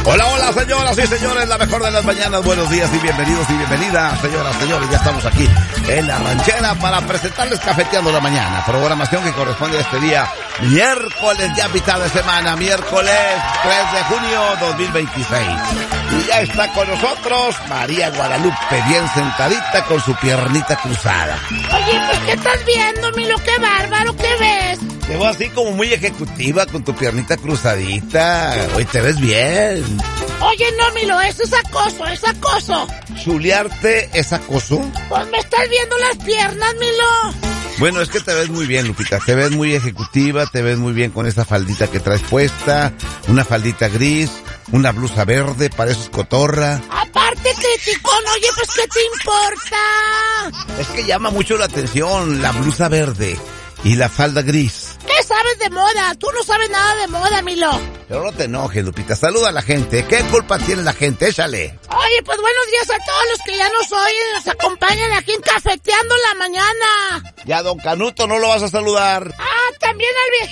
Hola, hola, señoras y señores, la mejor de las mañanas. Buenos días y bienvenidos y bienvenidas, señoras y señores. Ya estamos aquí en La Ranchera para presentarles Cafeteando la Mañana, programación que corresponde a este día, miércoles, ya mitad de semana, miércoles 3 de junio 2026. Y ya está con nosotros María Guadalupe, bien sentadita con su piernita cruzada. Oye, pues, ¿qué estás viendo, Milo? ¡Qué bárbaro! ¿Qué ves? Te veo así como muy ejecutiva con tu piernita cruzadita. Hoy te ves bien. Oye, no, Milo, eso es acoso, es acoso. ¿Chulearte es acoso? Pues me estás viendo las piernas, Milo. Bueno, es que te ves muy bien, Lupita. Te ves muy ejecutiva, te ves muy bien con esa faldita que traes puesta, una faldita gris, una blusa verde, pareces cotorra. Aparte, criticón, oye, pues, ¿qué te importa? Es que llama mucho la atención la blusa verde y la falda gris. ¿Qué sabes de moda? Tú no sabes nada de moda, Milo. Pero no te enojes, Lupita. Saluda a la gente. ¿Qué culpa tiene la gente? Échale. Oye, pues buenos días a todos los que ya nos oyen, nos acompañan aquí en Cafeteando la Mañana. Ya, don Canuto, ¿no lo vas a saludar? Ah, también al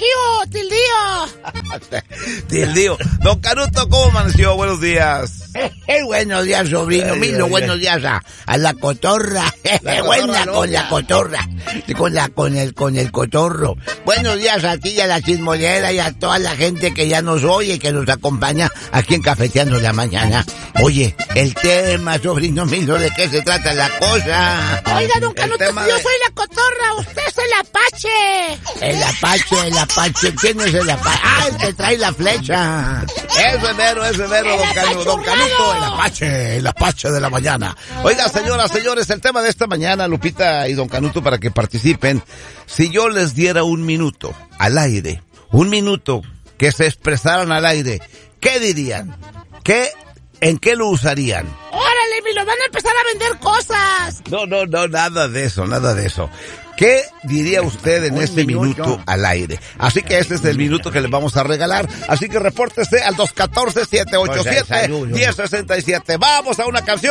viejillo, Tildío. Tildío. Don Canuto, ¿cómo amaneció? Buenos días. Buenos días, sobrino. Milo, buenos días a la cotorra. Buena con la cotorra. Con el cotorro. Buenos días a ti y a la chismollera y a toda la gente que ya nos oye, que nos acompaña aquí en Cafeteando la Mañana. Oye, el tema, sobrino Milo, ¿de qué se trata la cosa? Oiga, don Canuto, yo soy la cotorra, usted es el Apache. El Apache. ¿Quién es el Apache? Ah, el que trae la flecha. Ese mero, don Canuto, el Apache de la mañana. Oiga, señoras, señores, el tema de esta mañana, Lupita y don Canuto, para que participen. Si yo les diera un minuto al aire, un minuto que se expresaran al aire, ¿qué dirían? ¿En qué lo usarían? ¡Órale, Milo! ¡Van a empezar a vender cosas! No, nada de eso. ¿Qué diría usted en este minuto al aire? Así que este es el minuto que les vamos a regalar. Así que repórtese al 214-787-1067. Vamos a una canción.